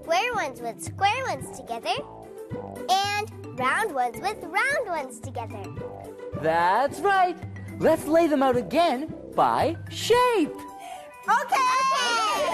square ones with square ones together and round ones with round ones together. That's right. Let's lay them out again by shape. Okay.